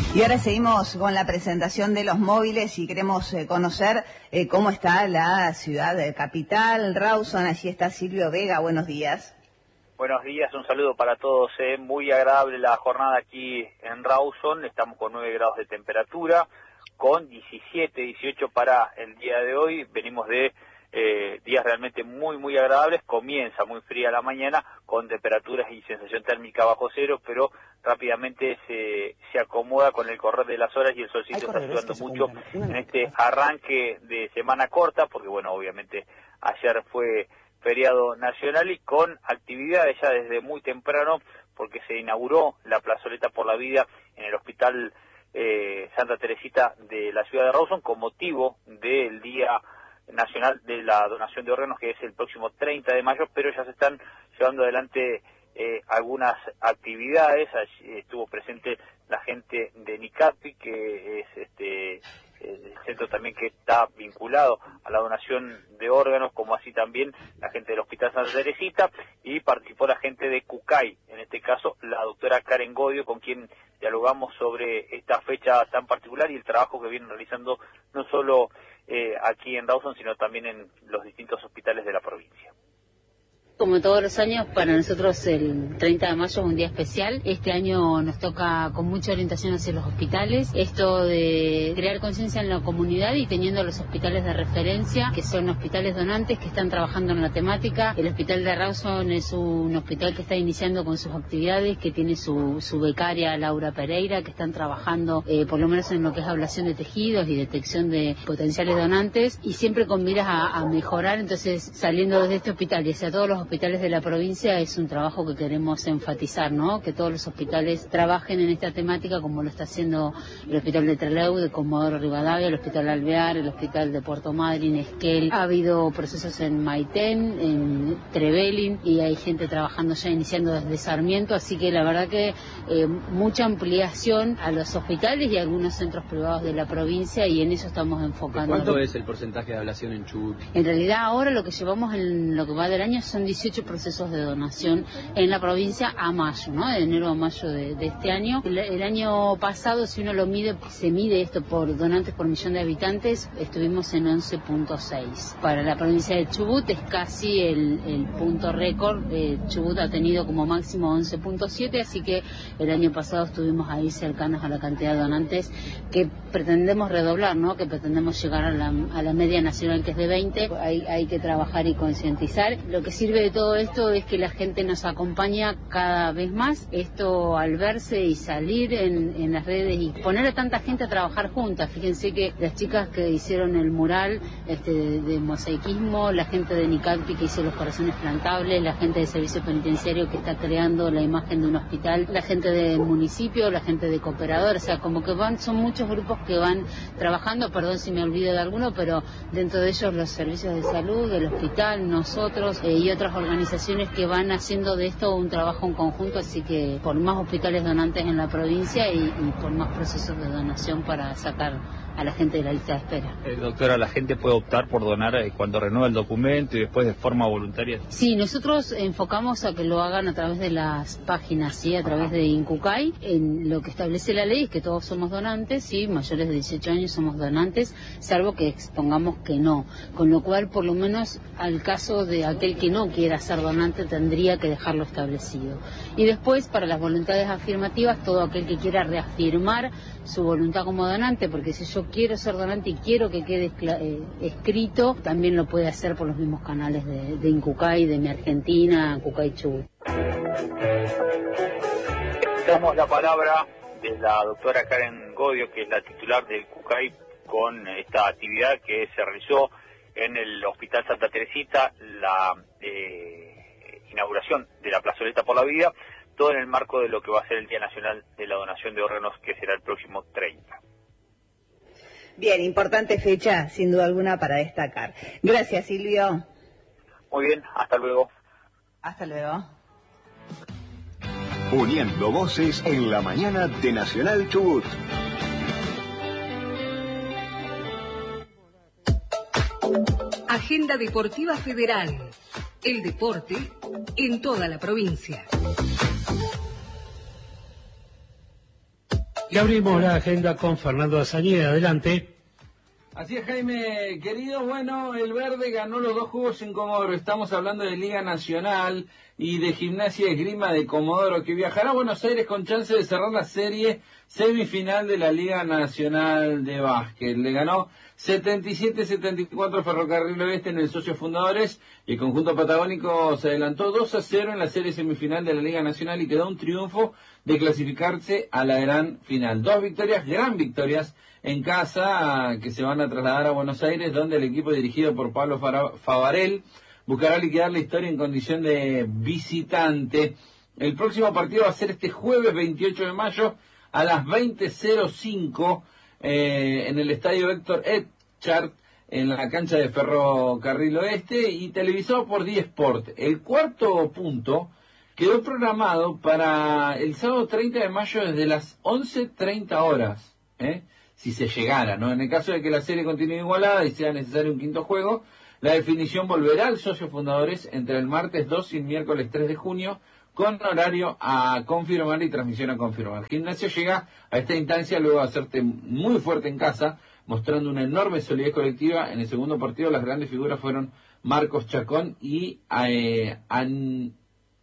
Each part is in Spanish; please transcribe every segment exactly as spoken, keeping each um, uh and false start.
Y ahora seguimos con la presentación de los móviles y queremos eh, conocer eh, cómo está la ciudad de capital, Rawson. Allí está Silvio Vega, buenos días. Buenos días, un saludo para todos. Eh. Muy agradable la jornada aquí en Rawson. Estamos con nueve grados de temperatura, con diecisiete, dieciocho para el día de hoy. Venimos de eh, días realmente muy, muy agradables. Comienza muy fría la mañana, con temperaturas y sensación térmica bajo cero, pero rápidamente se, se acomoda con el correr de las horas y el solcito está ayudando mucho en este arranque de semana corta, porque bueno, obviamente ayer fue feriado nacional y con actividades ya desde muy temprano, porque se inauguró la plazoleta por la vida en el Hospital eh, Santa Teresita de la ciudad de Rawson con motivo del Día Nacional de la Donación de Órganos, que es el próximo treinta de mayo, pero ya se están llevando adelante eh, algunas actividades. Allí estuvo presente la gente de NICAPI, que es este el centro también que está vinculado a la donación de órganos, como así también la gente del Hospital Santa Teresita, y participó la gente de CUCAI, en este caso la doctora Karen Godio, con quien dialogamos sobre esta fecha tan particular y el trabajo que vienen realizando no solo eh, aquí en Rawson, sino también en los distintos hospitales de la provincia. Como todos los años, para nosotros el treinta de mayo es un día especial. Este año nos toca con mucha orientación hacia los hospitales. Esto de crear conciencia en la comunidad y teniendo los hospitales de referencia, que son hospitales donantes que están trabajando en la temática. El hospital de Rawson es un hospital que está iniciando con sus actividades, que tiene su, su becaria Laura Pereira, que están trabajando eh, por lo menos en lo que es ablación de tejidos y detección de potenciales donantes, y siempre con miras a, a mejorar. Entonces, saliendo desde este hospital y hacia todos los hospitales de la provincia, es un trabajo que queremos enfatizar, ¿no? Que todos los hospitales trabajen en esta temática, como lo está haciendo el Hospital de Trelew, de Comodoro Rivadavia, el Hospital Alvear, el Hospital de Puerto Madryn, Esquel. Ha habido procesos en Maitén, en Trevelin, y hay gente trabajando ya, iniciando desde Sarmiento, así que la verdad que eh, mucha ampliación a los hospitales y a algunos centros privados de la provincia, y en eso estamos enfocando. ¿Cuánto es el porcentaje de ablación en Chubut? En realidad ahora lo que llevamos en lo que va del año son dieciocho procesos de donación en la provincia a mayo, ¿no? De enero a mayo de, de este año. El, el año pasado, si uno lo mide, se mide esto por donantes por millón de habitantes, estuvimos en once punto seis. Para la provincia de Chubut es casi el, el punto récord. Eh, Chubut ha tenido como máximo once punto siete, así que el año pasado estuvimos ahí cercanos a la cantidad de donantes que pretendemos redoblar, ¿no? Que pretendemos llegar a la, a la media nacional, que es de veinte. Hay, hay que trabajar y concientizar. Lo que sirve de todo esto es que la gente nos acompaña cada vez más. Esto, al verse y salir en, en las redes y poner a tanta gente a trabajar juntas. Fíjense que las chicas que hicieron el mural este, de, de mosaicismo, la gente de NICAPI que hizo los corazones plantables, la gente del servicio penitenciario que está creando la imagen de un hospital, la gente del municipio, la gente de cooperador, o sea, como que van, son muchos grupos que van trabajando, perdón si me olvido de alguno, pero dentro de ellos los servicios de salud, el hospital, nosotros eh, y otras organizaciones que van haciendo de esto un trabajo en conjunto, así que por más hospitales donantes en la provincia y, y por más procesos de donación para sacar a la gente de la lista de espera. Eh, doctora, ¿la gente puede optar por donar eh, cuando renueva el documento y después de forma voluntaria? Sí, nosotros enfocamos a que lo hagan a través de las páginas, sí, a través de INCUCAI. En lo que establece la ley es que todos somos donantes, sí, mayores de dieciocho años somos donantes, salvo que expongamos que no. Con lo cual, por lo menos al caso de aquel que no quiera ser donante, tendría que dejarlo establecido. Y después, para las voluntades afirmativas, todo aquel que quiera reafirmar su voluntad como donante, porque si yo quiero ser donante y quiero que quede eh, escrito, también lo puede hacer por los mismos canales de, de INCUCAI, de Mi Argentina, CUCAI Chubut. Damos la palabra de la doctora Karen Godio, que es la titular del CUCAI, con esta actividad que se realizó en el Hospital Santa Teresita, la eh, inauguración de la plazoleta por la vida, todo en el marco de lo que va a ser el Día Nacional de la Donación de Órganos, que será el próximo treinta. Bien, importante fecha, sin duda alguna, para destacar. Gracias, Silvio. Muy bien, hasta luego. Hasta luego. Uniendo voces en la mañana de Nacional Chubut. Agenda Deportiva Federal. El deporte en toda la provincia. Y abrimos la agenda con Fernando Azañeda. Adelante. Así es, Jaime, querido. Bueno, el Verde ganó los dos juegos en Comodoro. Estamos hablando de Liga Nacional y de Gimnasia y Esgrima de Comodoro, que viajará a Buenos Aires con chance de cerrar la serie semifinal de la Liga Nacional de Básquet. Le ganó setenta y siete a setenta y cuatro Ferrocarril Oeste en el Socios Fundadores, y el conjunto patagónico se adelantó dos a cero en la serie semifinal de la Liga Nacional y quedó un triunfo de clasificarse a la gran final. Dos victorias, gran victorias en casa, que se van a trasladar a Buenos Aires, donde el equipo dirigido por Pablo Favarel buscará liquidar la historia en condición de visitante. El próximo partido va a ser este jueves veintiocho de mayo a las veinte cero cinco eh, en el estadio Héctor Etchart, en la cancha de Ferrocarril Oeste, y televisado por D-Sport. El cuarto punto quedó programado para el sábado treinta de mayo desde las once treinta horas, ¿eh? si se llegara, ¿no? En el caso de que la serie continúe igualada y sea necesario un quinto juego, la definición volverá al Socios Fundadores entre el martes dos y el miércoles tres de junio, con horario a confirmar y transmisión a confirmar. Gimnasia llega a esta instancia luego de hacerte muy fuerte en casa, mostrando una enorme solidez colectiva. En el segundo partido las grandes figuras fueron Marcos Chacón y eh, An,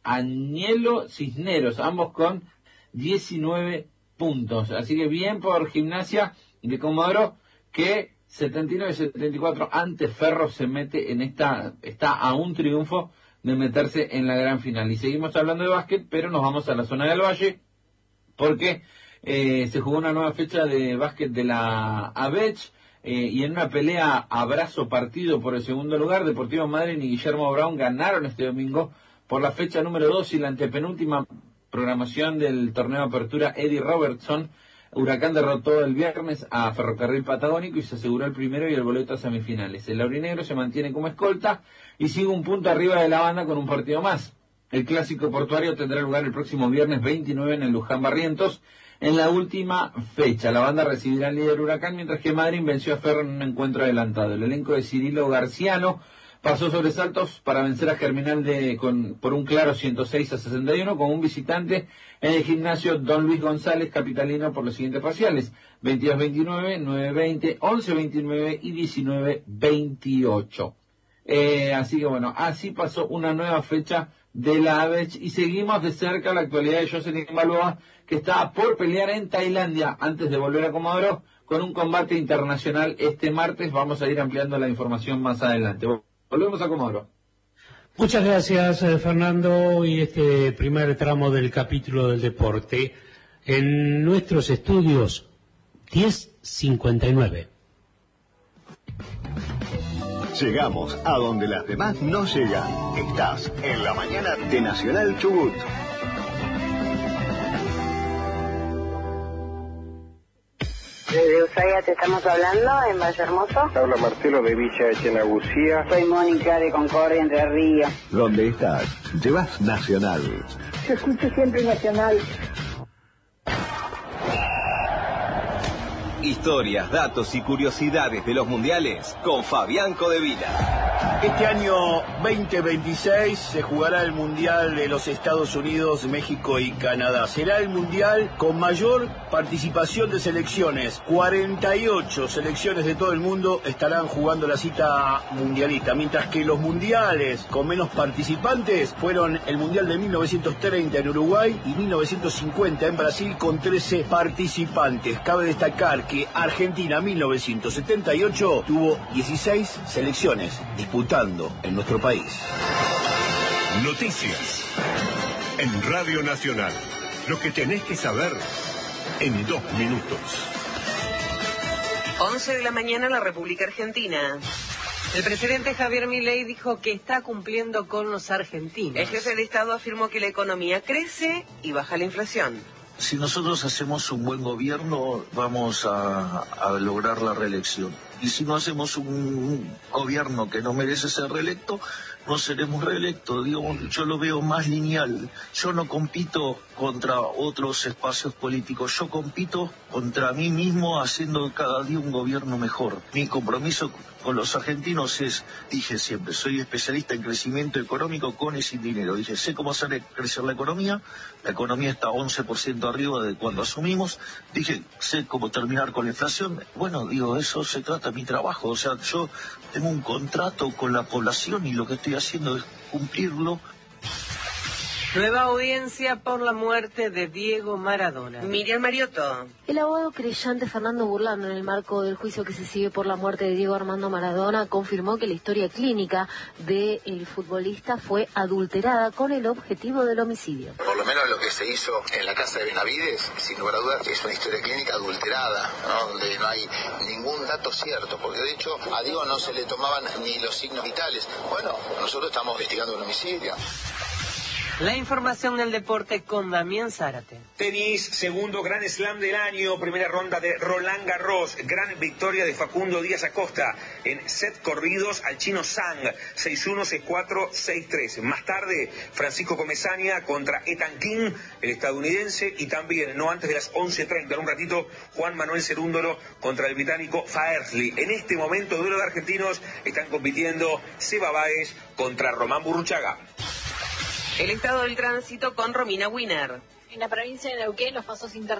Anielo Cisneros, ambos con diecinueve puntos. Así que bien por Gimnasia de Comodoro, que setenta y nueve a setenta y cuatro ante Ferro se mete en esta, está a un triunfo de meterse en la gran final. Y seguimos hablando de básquet, pero nos vamos a la zona del Valle, porque eh, se jugó una nueva fecha de básquet de la ABECH, eh, y en una pelea abrazo partido por el segundo lugar, Deportivo Madryn y Guillermo Brown ganaron este domingo por la fecha número dos y la antepenúltima programación del torneo de apertura Eddie Robertson. Huracán derrotó el viernes a Ferrocarril Patagónico y se aseguró el primero y el boleto a semifinales. El aurinegro se mantiene como escolta y sigue un punto arriba de la banda con un partido más. El clásico portuario tendrá lugar el próximo viernes veintinueve en el Luján Barrientos, en la última fecha. La banda recibirá al líder Huracán, mientras que Madryn venció a Ferro en un encuentro adelantado. El elenco de Cirilo Garciano pasó sobresaltos para vencer a Germinal de, con, por un claro ciento seis a sesenta y uno, con un visitante en el gimnasio Don Luis González capitalino por los siguientes parciales: veintidós veintinueve, nueve veinte, once veintinueve y diecinueve veintiocho. Eh, así que bueno, así pasó una nueva fecha de la ABECH, y seguimos de cerca la actualidad de Jocelyn Balboa, que está por pelear en Tailandia antes de volver a Comodoro con un combate internacional este martes. Vamos a ir ampliando la información más adelante. Volvemos a Comodoro. Muchas gracias, Fernando, y este primer tramo del capítulo del deporte en nuestros estudios diez cincuenta y nueve. Llegamos a donde las demás no llegan. Estás en la mañana de Nacional Chubut. Desde Ushuaia te estamos hablando, en Valle Hermoso. Habla Marcelo de Villa Echenagucía. Soy Mónica de Concordia, Entre Ríos. Donde estás, llevas Nacional. Yo escucho siempre Nacional. Historias, datos y curiosidades de los mundiales con Fabián Codevila. Este año veinte veintiséis se jugará el Mundial de los Estados Unidos, México y Canadá. Será el Mundial con mayor participación de selecciones. cuarenta y ocho selecciones de todo el mundo estarán jugando la cita mundialista, mientras que los mundiales con menos participantes fueron el Mundial de mil novecientos treinta en Uruguay y mil novecientos cincuenta en Brasil, con trece participantes. Cabe destacar que Argentina mil novecientos setenta y ocho tuvo dieciséis selecciones disputando en nuestro país. Noticias en Radio Nacional. Lo que tenés que saber en dos minutos. once de la mañana en la República Argentina. El presidente Javier Milei dijo que está cumpliendo con los argentinos. El jefe de Estado afirmó que la economía crece y baja la inflación. Si nosotros hacemos un buen gobierno, vamos a, a lograr la reelección. Y si no hacemos un gobierno que no merece ser reelecto, no seremos reelectos. Digo, yo lo veo más lineal. Yo no compito contra otros espacios políticos, yo compito contra mí mismo haciendo cada día un gobierno mejor. Mi compromiso con los argentinos es, dije siempre, soy especialista en crecimiento económico con y sin dinero. Dije, sé cómo hacer crecer la economía, la economía está once por ciento arriba de cuando asumimos. Dije, sé cómo terminar con la inflación. Bueno, digo, eso se trata de mi trabajo. O sea, yo tengo un contrato con la población y lo que estoy haciendo es cumplirlo. Nueva audiencia por la muerte de Diego Maradona. Miriam Mariotto. El abogado creyente Fernando Burlando, en el marco del juicio que se sigue por la muerte de Diego Armando Maradona, confirmó que la historia clínica del futbolista fue adulterada con el objetivo del homicidio. Por lo menos lo que se hizo en la casa de Benavides, sin lugar a dudas, es una historia clínica adulterada, ¿no? Donde no hay ningún dato cierto, porque de hecho a Diego no se le tomaban ni los signos vitales. Bueno, nosotros estamos investigando un homicidio. La información del deporte con Damián Zárate. Tenis, segundo Grand Slam del año, primera ronda de Roland Garros, gran victoria de Facundo Díaz Acosta en set corridos al chino Zhang, seis uno, seis cuatro, seis tres. Más tarde, Francisco Comesaña contra Ethan King, el estadounidense, y también, no antes de las once treinta, en un ratito, Juan Manuel Cerúndolo contra el británico Fairsley. En este momento, duelo de argentinos, están compitiendo Seba Báez contra Román Burruchaga. El estado del tránsito con Romina Wiener. En la provincia de Neuquén, los pasos internos